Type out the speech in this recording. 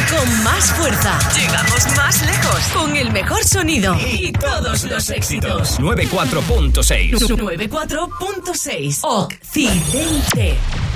con más fuerza. Llegamos más lejos con el mejor sonido y todos los éxitos. 94.6. 94.6 Occidente.